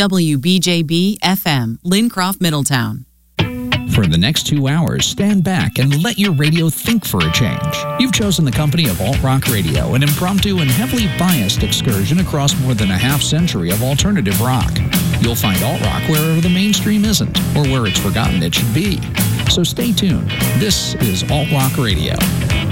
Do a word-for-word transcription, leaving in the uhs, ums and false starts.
W B J B F M, Lincroft, Middletown. For the next two hours, stand back and let your radio think for a change. You've chosen the company of Alt Rock Radio, an impromptu and heavily biased excursion across more than a half century of alternative rock. You'll find alt rock wherever the mainstream isn't, or where it's forgotten it should be. So stay tuned. This is Alt Rock Radio.